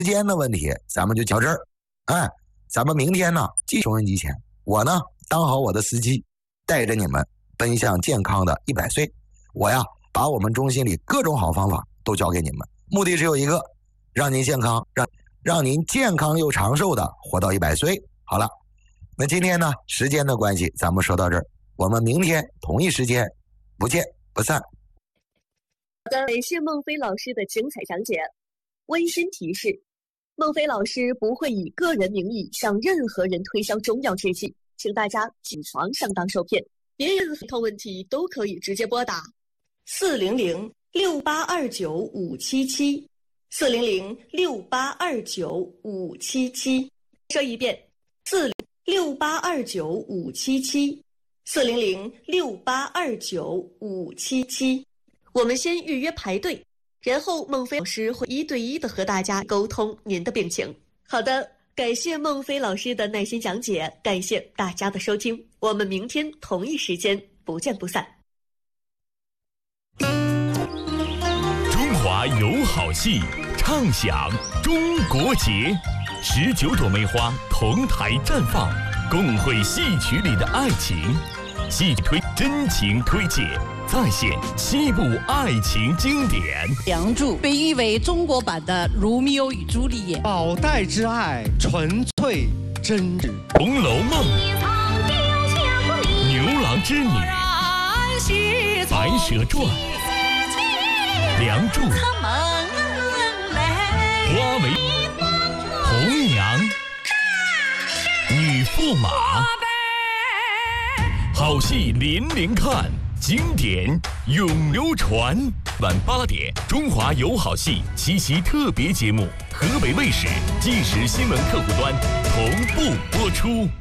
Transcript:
间的问题咱们就讲这儿。咱们明天呢继续收音机前，我呢当好我的司机，带着你们奔向健康的100岁。我呀把我们中心里各种好方法都教给你们，目的只有一个，让您健康，让您健康又长寿的活到100岁。好了，那今天呢时间的关系咱们说到这儿，我们明天同一时间不见不散。 感谢孟非老师的精彩讲解。温馨提示，孟非老师不会以个人名义向任何人推销中药制剂，请大家谨防上当受骗。别任何问题都可以直接拨打400-6829-577 400-6829-577。说一遍，400-6829-577 400-6829-577。我们先预约排队，然后孟非老师会1对1的和大家沟通您的病情。好的，感谢孟非老师的耐心讲解，感谢大家的收听，我们明天同一时间不见不散。 中华有好戏，畅享中国节，19朵梅花同台绽放，共绘戏曲里的爱情，戏真情推介，再现西部爱情经典。 梁祝被誉为中国版的《罗密欧与朱丽叶》， 宝黛之爱纯粹真挚， 《红楼梦》、牛郎织女、白蛇传、梁祝、花为红娘、女驸马，好戏连连看，经典永流传。晚8点，中华有好戏7期特别节目，河北卫视即时新闻客户端同步播出。